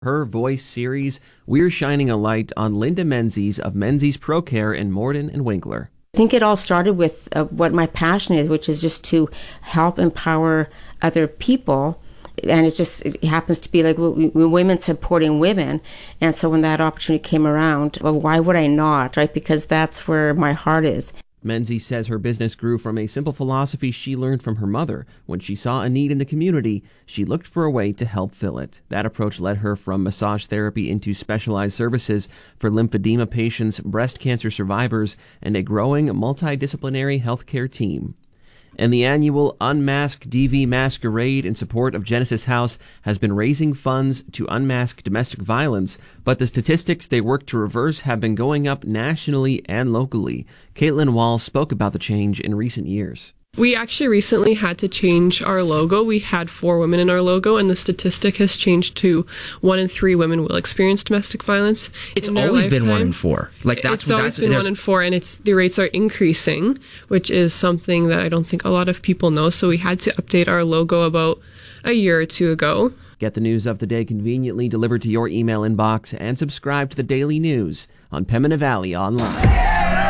Her Voice series, we're shining a light on Linda Menzies of Menzies Pro Care in Morden and Winkler. I think it all started with what my passion is, which is just to help empower other people. And it happens to be like women supporting women. And so when that opportunity came around, well, why would I not, right? Because that's where my heart is. Menzies says her business grew from a simple philosophy she learned from her mother. When she saw a need in the community, she looked for a way to help fill it. That approach led her from massage therapy into specialized services for lymphedema patients, breast cancer survivors, and a growing multidisciplinary healthcare team. And the annual Unmask DV Masquerade in support of Genesis House has been raising funds to unmask domestic violence, but the statistics they work to reverse have been going up nationally and locally. Caitlin Wall spoke about the change in recent years. We actually recently had to change our logo. We had 4 women in our logo, and the statistic has changed to 1 in 3 women will experience domestic violence. It's always been 1 in 4. It's always been 1 in 4, and the rates are increasing, which is something that I don't think a lot of people know. So we had to update our logo about a year or 2 ago. Get the news of the day conveniently delivered to your email inbox and subscribe to the Daily News on Pembina Valley Online.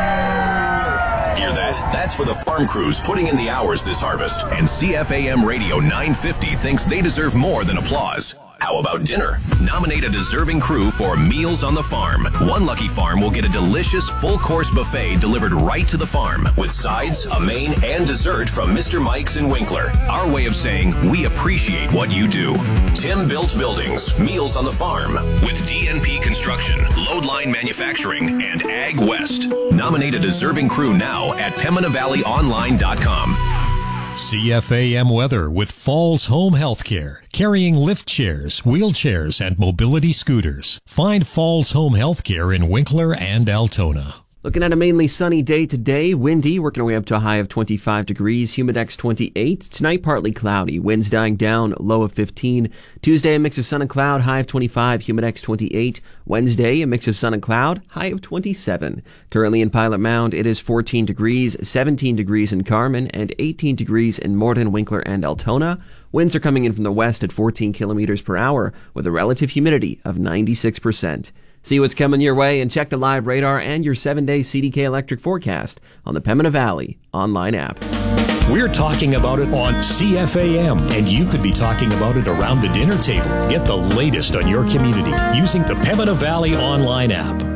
Hear that? That's for the farm crews putting in the hours this harvest. And CFAM Radio 950 thinks they deserve more than applause. How about dinner? Nominate a deserving crew for Meals on the Farm. One lucky farm will get a delicious full-course buffet delivered right to the farm with sides, a main, and dessert from Mr. Mike's in Winkler. Our way of saying we appreciate what you do. Tim Built Buildings, Meals on the Farm with DNP Construction, Loadline Manufacturing, and Ag West. Nominate a deserving crew now at PembinaValleyOnline.com. CFAM weather with Falls Home Healthcare, carrying lift chairs, wheelchairs, and mobility scooters. Find Falls Home Healthcare in Winkler and Altona. Looking at a mainly sunny day today, windy, working our way up to a high of 25 degrees, humidex 28. Tonight, partly cloudy, winds dying down, low of 15. Tuesday, a mix of sun and cloud, high of 25, humidex 28. Wednesday, a mix of sun and cloud, high of 27. Currently in Pilot Mound, it is 14 degrees, 17 degrees in Carman, and 18 degrees in Morden, Winkler, and Altona. Winds are coming in from the west at 14 kilometers per hour, with a relative humidity of 96%. See what's coming your way and check the live radar and your 7-day CDK electric forecast on the Pembina Valley online app. We're talking about it on CFAM, and you could be talking about it around the dinner table. Get the latest on your community using the Pembina Valley online app.